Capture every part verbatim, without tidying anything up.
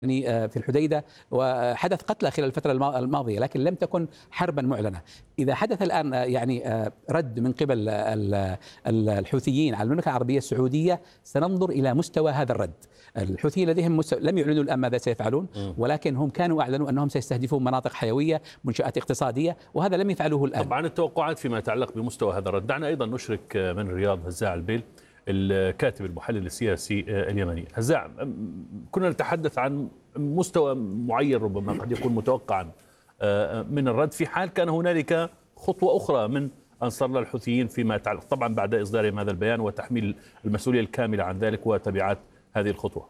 يعني في الحديدة، وحدث قتلى خلال الفترة الماضية، لكن لم تكن حربا معلنة. إذا حدث الآن يعني رد من قبل الحوثيين على المملكة العربية السعودية، سننظر إلى مستوى هذا الرد. الحوثيين لديهم مستوى، لم يعلنوا الآن ماذا سيفعلون، ولكن هم كانوا أعلنوا أنهم سيستهدفون مناطق حيوية، منشآت اقتصادية، وهذا لم يفعلوه الآن. طبعا التوقعات فيما يتعلق بمستوى هذا الرد. دعنا أيضا نشرك من الرياض هزاع البيل، الكاتب المحلل السياسي اليمني. هزاع، كنا نتحدث عن مستوى معين ربما قد يكون متوقعا من الرد في حال كان هنالك خطوة أخرى من أنصار الله الحوثيين فيما يتعلق طبعا بعد إصدارهم هذا البيان وتحميل المسؤولية الكاملة عن ذلك وتبعات هذه الخطوة.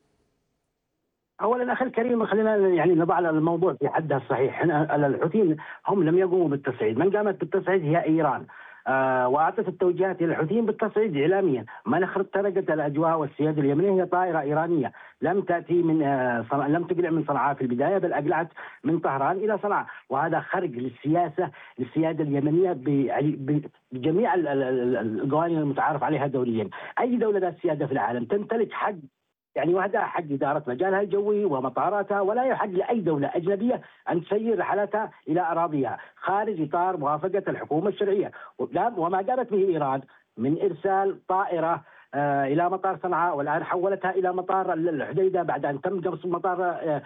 اولا اخي الكريم، خلينا يعني نضع الموضوع في حدها الصحيح. الحوثيين هم لم يقوموا بالتصعيد، من قامت بالتصعيد هي ايران. آه واعطت التوجيهات الى الحوثيين بالتصعيد اعلاميا. من اخترقت الاجواء والسياده اليمنيه هي طائره ايرانيه لم تاتي من آه صنع... لم تقلع من صنعاء في البدايه، بل اقلعت من طهران الى صنعاء، وهذا خرق للسياسه للسياده اليمنيه بجميع القوانين المتعارف عليها دوليا. اي دوله ذات سياده في العالم تمتلك حق يعني وحدها حق إدارة مجالها الجوي ومطاراتها، ولا يحق لأي دولة أجنبية أن تسير رحلاتها إلى أراضيها خارج إطار موافقة الحكومة الشرعية. وما قامت به إيران من إرسال طائرة آه إلى مطار صنعاء، والآن حولتها إلى مطار الحديدة بعد أن تم قصف مطار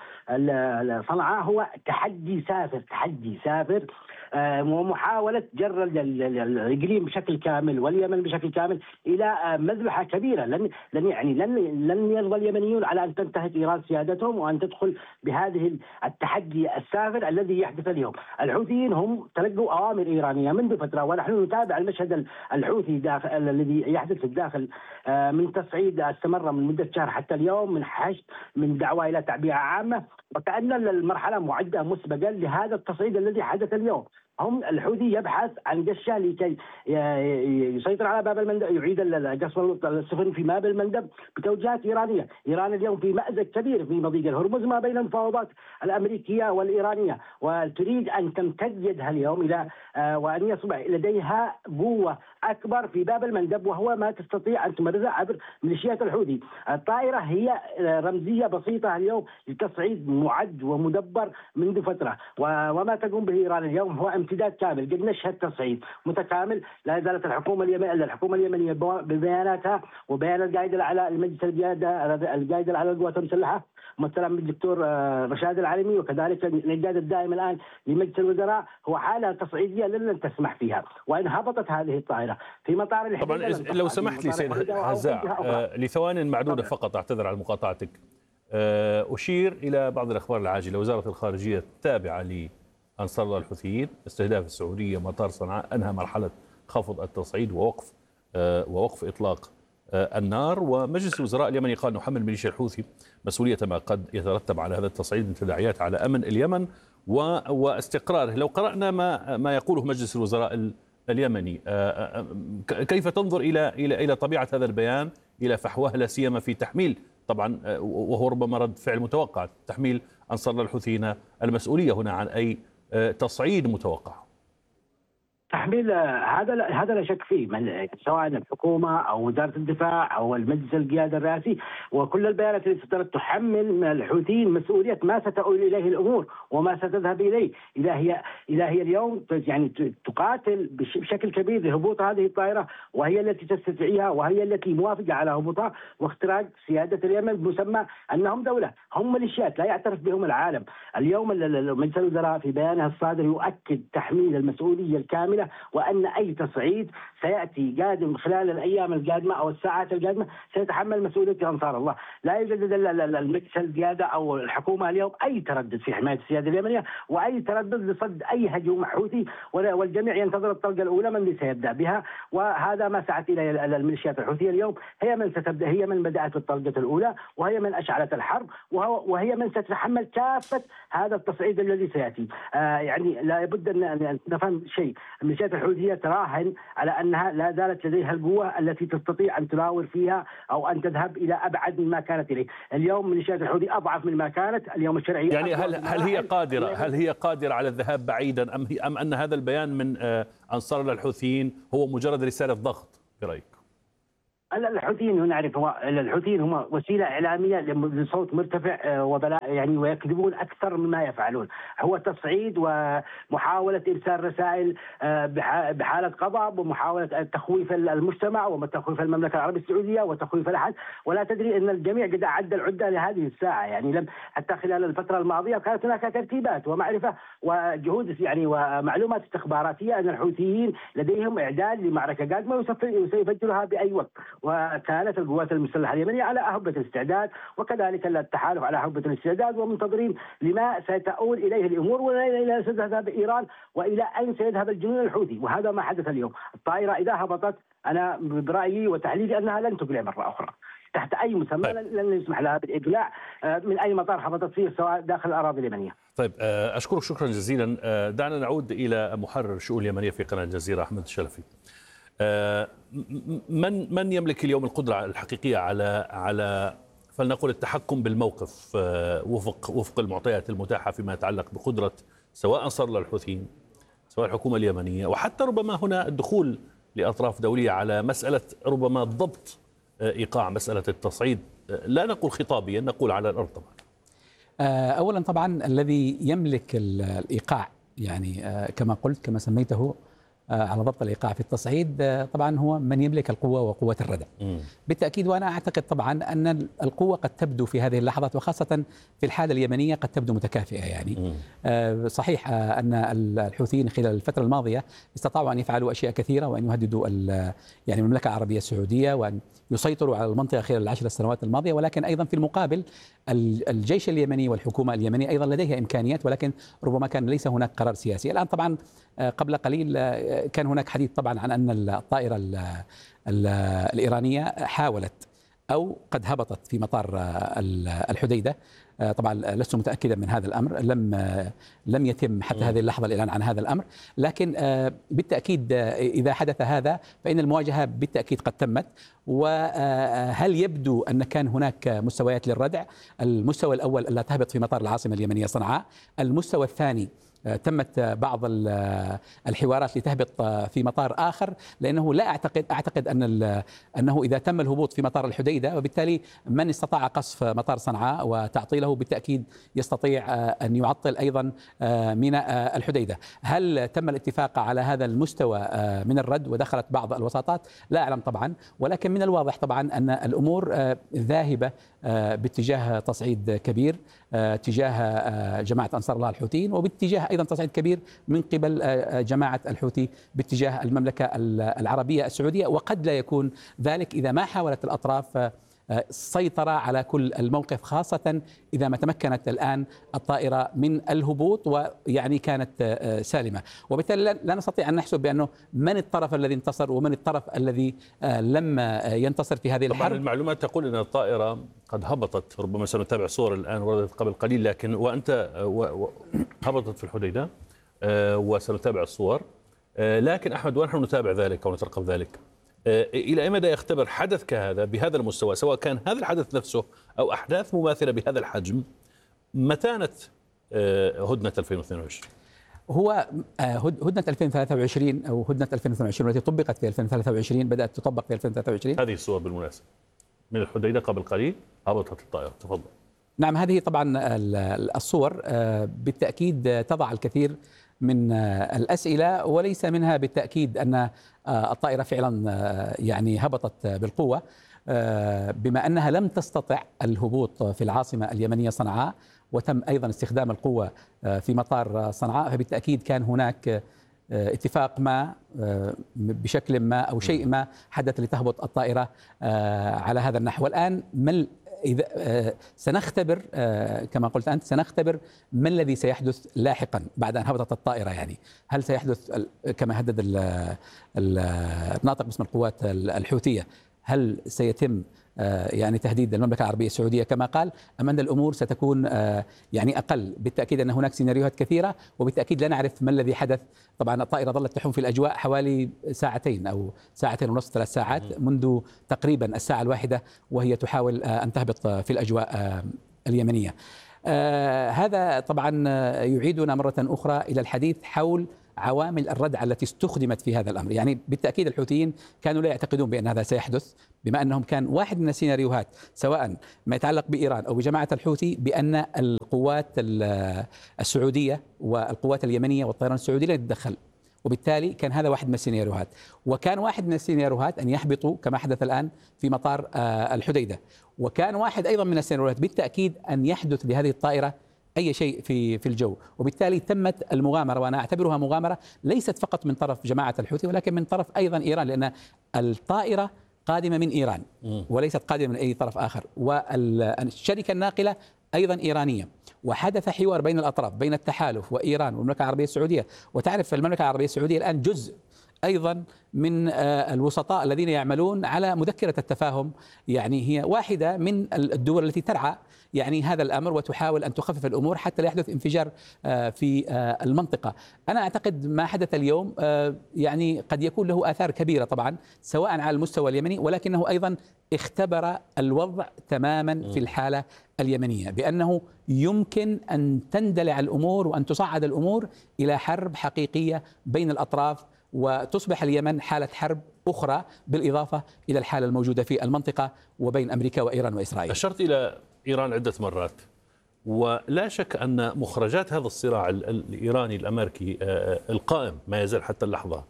آه صنعاء، هو تحدي سافر تحدي سافر آه ومحاولة جر الإقليم بشكل كامل واليمن بشكل كامل إلى آه مذبحة كبيرة. لن لن يعني لن لن يرضى اليمنيون على أن تنتهك إيران سيادتهم وأن تدخل بهذه التحدي السافر الذي يحدث اليوم. الحوثيين هم تلقوا أوامر إيرانية منذ فترة، ونحن نتابع المشهد الحوثي داخل الذي يحدث في الداخل من تصعيد استمر من مدة شهر حتى اليوم، من حشد، من دعوة إلى تعبئة عامة، وكأن المرحلة معدة مسبقا لهذا التصعيد الذي حدث اليوم. هم الحوثي يبحث عن قشة لكي يسيطر على باب المندب، يعيد قصف السفن في باب المندب بتوجيهات إيرانية. إيران اليوم في مأزق كبير في مضيق الهرمز ما بين المفاوضات الأمريكية والإيرانية، وتريد أن تمتد يدها اليوم إلى وأن يصبح لديها قوة أكبر في باب المندب، وهو ما تستطيع أن تمرره عبر ميليشيات الحوثي. الطائرة هي رمزية بسيطة اليوم لتصعيد معد ومدبر منذ فترة، وما تقوم به إيران اليوم هو امتداد كامل. قد نشهد تصعيد متكامل. لا زالت الحكومة اليمنية الحكومة اليمنية ببياناتها وبيان القائد الأعلى المجلس القيادة القائد الأعلى للقوات المسلحة مثلا بالدكتور رشاد العلمي، وكذلك القائد الدائم الآن لمجلس الوزراء، هو حالة تصعيدية لن تسمح فيها. وإن هبطت هذه الطائرة في مطار الحديدة، طبعا لو سمحت لي سيد هزاع آه لثوان معدودة فقط، أعتذر على مقاطعتك، آه أشير إلى بعض الأخبار العاجلة. وزارة الخارجية التابعة لأنصار الله الحوثيين استهداف السعودية مطار صنعاء أنهى مرحلة خفض التصعيد ووقف آه ووقف إطلاق النار. ومجلس الوزراء اليمني قال نحمل ميليشيا الحوثي مسؤولية ما قد يترتب على هذا التصعيد من تداعيات على أمن اليمن واستقراره. لو قرأنا ما ما يقوله مجلس الوزراء اليمني، كيف تنظر إلى إلى إلى طبيعة هذا البيان، إلى فحواه لا سيما في تحميل طبعا وهو ربما رد فعل متوقع تحميل أنصار الله الحوثيين المسؤولية هنا عن أي تصعيد متوقع؟ تحميل هذا هذا لا شك فيه، من سواء الحكومه او وزاره الدفاع او المجلس القياده الرئاسي، وكل البيانات التي سترد تحمل الحوثيين مسؤوليه ما ستؤول اليه الامور وما ستذهب اليه. اذا هي اذا هي اليوم يعني تقاتل بشكل كبير لهبوط هذه الطائره، وهي التي تستدعيها وهي التي موافقه على هبوطها واختراق سياده اليمن بمسمى انهم دوله، هم ميليشيات لا يعترف بهم العالم. اليوم مجلس الوزراء في بيانه الصادر يؤكد تحميل المسؤوليه الكامله، وأن أي تصعيد سيأتي قادم خلال الأيام القادمة أو الساعات القادمة سيتحمل مسؤولية أنصار الله. لا يوجد المجلس القيادة أو الحكومة اليوم أي تردد في حماية السيادة اليمنية وأي تردد لصد أي هجوم حوثي، والجميع ينتظر الطلقة الأولى من اللي سيبدأ بها. وهذا ما سعت إليه الميليشيات الحوثية اليوم، هي من ستبدأ، هي من بدأت الطلقة الأولى، وهي من أشعلت الحرب، وهي من ستتحمل كافة هذا التصعيد الذي سيأتي. آه يعني لا بد أن نفهم شيء، الميليشيات الحوثية تراهن على أنها لا زالت لديها القوة التي تستطيع أن تلاور فيها أو أن تذهب إلى أبعد مما كانت إليه. اليوم ميليشيات الحوثي أضعف من ما كانت اليوم الشرعية. يعني هل هل هي قادرة هل هي قادرة على الذهاب بعيدا، أم أم أن هذا البيان من أنصار الله الحوثيين هو مجرد رسالة ضغط برأيك؟ الحوثيين نعرف هو الحوثيين هم وسيله اعلاميه لصوت مرتفع وبلاء يعني، ويكذبون اكثر مما يفعلون. هو تصعيد ومحاوله ارسال رسائل بحاله غضب، ومحاوله تخويف المجتمع وتخويف المملكه العربيه السعوديه وتخويف الاحد. ولا تدري ان الجميع قد اعد العده لهذه الساعه يعني. لم حتى خلال الفتره الماضيه كانت هناك ترتيبات ومعرفه وجهود يعني ومعلومات استخباراتيه ان الحوثيين لديهم اعداد لمعركه قادمه وسيفجرها باي وقت. وكانت القوات المسلحه اليمنيه على اهبه الاستعداد، وكذلك التحالف على اهبه الاستعداد، ومنتظرين لما ستؤول اليه الامور والى ستذهب ايران والى اين سيذهب الجنون الحوثي. وهذا ما حدث اليوم. الطائره اذا هبطت انا برايي وتحليلي انها لن تقلع مره اخرى تحت اي مسمى. طيب. لن يسمح لها بالاقلاع من اي مطار هبطت فيه سواء داخل الاراضي اليمنيه. طيب اشكرك شكرا جزيلا. دعنا نعود الى محرر الشؤون اليمنيه في قناه الجزيره احمد الشلفي. من من يملك اليوم القدره الحقيقيه على على فلنقل التحكم بالموقف وفق وفق المعطيات المتاحه فيما يتعلق بقدره سواء انصار الله الحوثيين سواء الحكومه اليمنيه، وحتى ربما هنا الدخول لاطراف دوليه على مساله ربما ضبط ايقاع مساله التصعيد، لا نقول خطابيا نقول على الارض طبعا. اولا طبعا الذي يملك الايقاع يعني كما قلت كما سميته على ضبط الإيقاع في التصعيد طبعا هو من يملك القوة وقوة الردع بالتأكيد. وأنا أعتقد طبعا أن القوة قد تبدو في هذه اللحظات وخاصة في الحالة اليمنية قد تبدو متكافئة يعني. صحيح أن الحوثيين خلال الفترة الماضية استطاعوا أن يفعلوا أشياء كثيرة وأن يهددوا يعني المملكة العربية السعودية وأن يسيطروا على المنطقة خلال العشر سنوات الماضية، ولكن أيضا في المقابل الجيش اليمني والحكومة اليمنية أيضا لديها إمكانيات، ولكن ربما كان ليس هناك قرار سياسي. الآن طبعا قبل قليل كان هناك حديث طبعا عن أن الطائرة ال ال الإيرانية حاولت أو قد هبطت في مطار الحديدة. طبعا لست متأكدا من هذا الأمر، لم لم يتم حتى هذه اللحظة الإعلان عن هذا الأمر، لكن بالتأكيد إذا حدث هذا فإن المواجهة بالتأكيد قد تمت. وهل يبدو أن كان هناك مستويات للردع؟ المستوى الأول ألا تهبط في مطار العاصمة اليمنية صنعاء، المستوى الثاني تمت بعض الحوارات لتهبط في مطار آخر، لأنه لا أعتقد أعتقد أن أنه إذا تم الهبوط في مطار الحديدة وبالتالي من استطاع قصف مطار صنعاء وتعطيله بالتأكيد يستطيع أن يعطل أيضا ميناء الحديدة. هل تم الاتفاق على هذا المستوى من الرد ودخلت بعض الوساطات؟ لا أعلم طبعا، ولكن من الواضح طبعا أن الأمور ذاهبة باتجاه تصعيد كبير تجاه جماعة أنصار الله الحوثيين، وباتجاه أيضا تصعيد كبير من قبل جماعة الحوثي باتجاه المملكة العربية السعودية. وقد لا يكون ذلك إذا ما حاولت الأطراف السيطرة على كل الموقف، خاصة إذا ما تمكنت الآن الطائرة من الهبوط ويعني كانت سالمة. وبالتالي لا نستطيع أن نحسب بأنه من الطرف الذي انتصر ومن الطرف الذي لم ينتصر في هذه الحرب. طبعا المعلومات تقول أن الطائرة قد هبطت، ربما سنتابع صور الآن وردت قبل قليل، لكن وأنت هبطت في الحديدة وسنتابع الصور. لكن أحمد ونحن نتابع ذلك ونترقب ذلك، إلى أي مدى يختبر حدث كهذا بهذا المستوى، سواء كان هذا الحدث نفسه أو أحداث مماثلة بهذا الحجم، متانة هدنة ألفين واثنين وعشرين؟ هو هدنة ألفين وثلاثة وعشرين أو هدنة ألفين واثنين وعشرين التي طبقت في ألفين وثلاثة وعشرين بدأت تطبق في ألفين وثلاثة وعشرين. هذه الصور بالمناسبة من الحديدة قبل قليل هبطت الطائرة، تفضل. نعم، هذه طبعا الصور بالتأكيد تضع الكثير من الأسئلة، وليس منها بالتأكيد أن الطائرة فعلا يعني هبطت بالقوة، بما أنها لم تستطع الهبوط في العاصمة اليمنية صنعاء وتم أيضا استخدام القوة في مطار صنعاء، فبالتأكيد كان هناك اتفاق ما بشكل ما أو شيء ما حدث لتهبط الطائرة على هذا النحو. الآن ما إذا سنختبر كما قلت أنت سنختبر ما الذي سيحدث لاحقا بعد أن هبطت الطائرة، يعني هل سيحدث كما هدد الناطق باسم القوات الحوثية، هل سيتم يعني تهديد المملكة العربية السعودية كما قال، أم أن الأمور ستكون يعني أقل؟ بالتأكيد أن هناك سيناريوهات كثيرة، وبالتأكيد لا نعرف ما الذي حدث. طبعا الطائرة ظلت تحوم في الأجواء حوالي ساعتين أو ساعتين ونصف ثلاث ساعات منذ تقريبا الساعة الواحدة وهي تحاول أن تهبط في الأجواء اليمنية. هذا طبعا يعيدنا مرة أخرى إلى الحديث حول عوامل الردع التي استخدمت في هذا الأمر. يعني بالتأكيد الحوثيين كانوا لا يعتقدون بأن هذا سيحدث، بما أنهم كان واحد من السيناريوهات سواء ما يتعلق بإيران أو بجماعة الحوثي بأن القوات السعودية والقوات اليمنية والطيران السعودي لا يتدخل، وبالتالي كان هذا واحد من السيناريوهات. وكان واحد من السيناريوهات أن يحبطوا كما حدث الآن في مطار الحديدة، وكان واحد أيضا من السيناريوهات بالتأكيد أن يحدث لهذه الطائرة أي شيء في في الجو. وبالتالي تمت المغامرة، وأنا أعتبرها مغامرة ليست فقط من طرف جماعة الحوثي ولكن من طرف أيضا إيران، لأن الطائرة قادمة من إيران وليست قادمة من أي طرف آخر، والشركة الناقلة أيضا إيرانية. وحدث حوار بين الأطراف بين التحالف وإيران والمملكة العربية السعودية. وتعرف المملكة العربية السعودية الآن جزء أيضا من الوسطاء الذين يعملون على مذكرة التفاهم، يعني هي واحدة من الدول التي ترعى يعني هذا الأمر وتحاول أن تخفف الأمور حتى لا يحدث انفجار في المنطقة. أنا أعتقد ما حدث اليوم يعني قد يكون له آثار كبيرة طبعا سواء على المستوى اليمني، ولكنه أيضا اختبر الوضع تماما في الحالة اليمنية، بأنه يمكن أن تندلع الأمور وأن تصعد الأمور إلى حرب حقيقية بين الأطراف، وتصبح اليمن حالة حرب أخرى بالإضافة إلى الحالة الموجودة في المنطقة وبين أمريكا وإيران وإسرائيل. أشرت إلى إيران عدة مرات، ولا شك أن مخرجات هذا الصراع الإيراني الأمريكي القائم ما يزال حتى اللحظة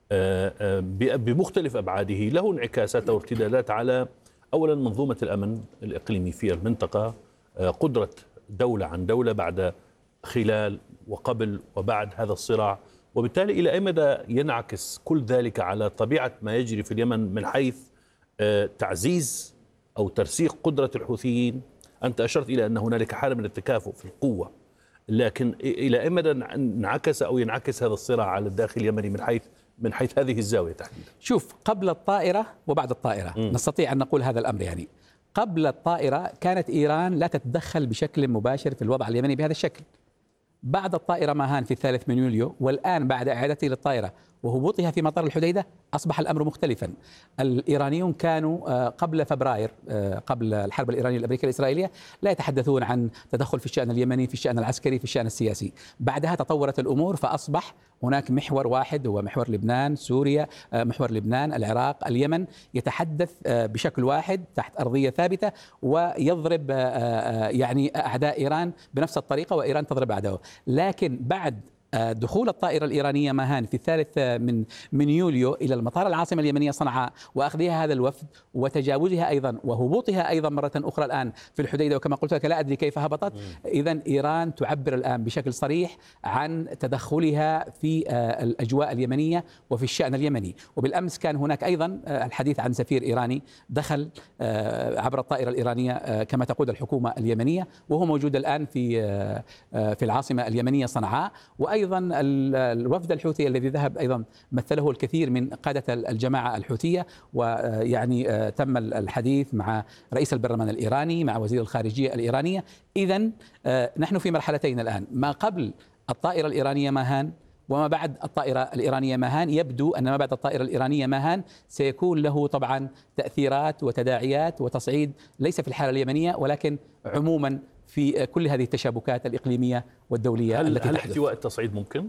بمختلف أبعاده له انعكاسات أو ارتدادات على أولا منظومة الأمن الإقليمي في المنطقة، قدرة دولة عن دولة بعد خلال وقبل وبعد هذا الصراع، وبالتالي إلى أي مدى ينعكس كل ذلك على طبيعة ما يجري في اليمن من حيث تعزيز أو ترسيخ قدرة الحوثيين. أنت أشرت إلى أن هنالك حالة من التكافؤ في القوة، لكن إلى أي مدى انعكس أو ينعكس هذا الصراع على الداخل اليمني من حيث من حيث هذه الزاوية تحديدا؟ شوف، قبل الطائرة وبعد الطائرة م. نستطيع أن نقول هذا الأمر. يعني قبل الطائرة كانت إيران لا تتدخل بشكل مباشر في الوضع اليمني بهذا الشكل. بعد الطائرة ماهان في الثالث من يوليو، والآن بعد إعادته للطائرة وهبوطها في مطار الحديدة أصبح الأمر مختلفا. الإيرانيون كانوا قبل فبراير، قبل الحرب الإيرانية الأمريكية الإسرائيلية، لا يتحدثون عن تدخل في الشأن اليمني، في الشأن العسكري، في الشأن السياسي. بعدها تطورت الأمور فأصبح هناك محور واحد هو محور لبنان، سوريا، محور لبنان، العراق، اليمن، يتحدث بشكل واحد تحت أرضية ثابتة ويضرب يعني أعداء إيران بنفس الطريقة، وإيران تضرب أعدائه. لكن بعد دخول الطائرة الإيرانية ماهان في الثالث من من يوليو إلى المطار العاصمة اليمنية صنعاء وأخذها هذا الوفد وتجاوزها أيضا وهبوطها أيضا مرة أخرى الآن في الحديدة، وكما قلت لك لا أدري كيف هبطت. إذن إيران تعبر الآن بشكل صريح عن تدخلها في الأجواء اليمنية وفي الشأن اليمني. وبالأمس كان هناك أيضا الحديث عن سفير إيراني دخل عبر الطائرة الإيرانية كما تقول الحكومة اليمنية، وهو موجود الآن في في العاصمة اليمنية صنعاء. وأيضا أيضا الوفد الحوثي الذي ذهب أيضا مثله الكثير من قادة الجماعة الحوثية، ويعني تم الحديث مع رئيس البرلمان الإيراني مع وزير الخارجية الإيرانية. إذن نحن في مرحلتين الآن، ما قبل الطائرة الإيرانية ماهان وما بعد الطائرة الإيرانية ماهان. يبدو أن ما بعد الطائرة الإيرانية ماهان سيكون له طبعا تأثيرات وتداعيات وتصعيد ليس في الحالة اليمنية ولكن عموما في كل هذه التشابكات الإقليمية والدولية. هل التي هل تحدث. احتواء التصعيد ممكن؟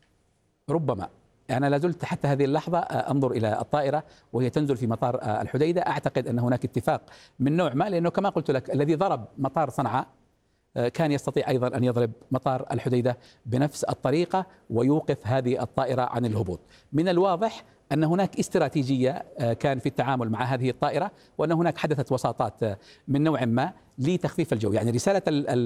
ربما. أنا لا زلت حتى هذه اللحظة أنظر إلى الطائرة وهي تنزل في مطار الحديدة، أعتقد أن هناك اتفاق من نوع ما، لأنه كما قلت لك الذي ضرب مطار صنعاء كان يستطيع أيضا أن يضرب مطار الحديدة بنفس الطريقة ويوقف هذه الطائرة عن الهبوط. من الواضح أن هناك استراتيجية كان في التعامل مع هذه الطائرة، وأن هناك حدثت وساطات من نوع ما لتخفيف الجو. يعني رسالة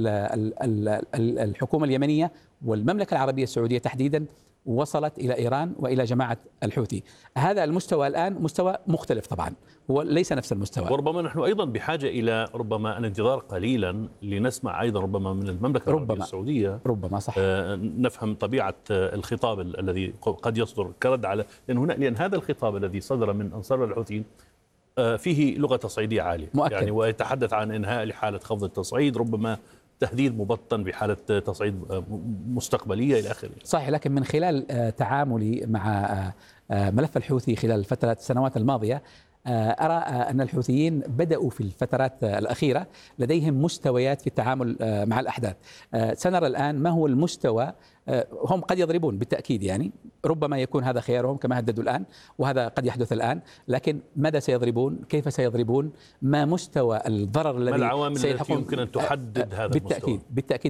الحكومة اليمنية والمملكة العربية السعودية تحديدا وصلت إلى إيران وإلى جماعة الحوثي. هذا المستوى الآن مستوى مختلف طبعا، هو ليس نفس المستوى. وربما نحن أيضا بحاجة إلى ربما الانتظار قليلا لنسمع أيضا ربما من المملكة العربية ربما السعودية ربما صح آه نفهم طبيعة الخطاب الذي قد يصدر كرد على، لأن هنا لأن هذا الخطاب الذي صدر من أنصار الحوثيين آه فيه لغة تصعيدية عالية مؤكد. يعني ويتحدث عن إنهاء لحالة خفض التصعيد، ربما تهديد مبطن بحالة تصعيد مستقبلية إلى آخره. صحيح، لكن من خلال تعاملي مع ملف الحوثي خلال الفترة السنوات الماضية أرى أن الحوثيين بدأوا في الفترات الأخيرة لديهم مستويات في التعامل مع الأحداث. سنرى الآن ما هو المستوى. هم قد يضربون بالتأكيد، يعني ربما يكون هذا خيارهم كما هددوا الآن، وهذا قد يحدث الآن، لكن ماذا سيضربون؟ كيف سيضربون؟ ما مستوى الضرر الذي ما العوامل التي يمكن أن تحدد هذا بالتأكيد المستوى؟ بالتأكيد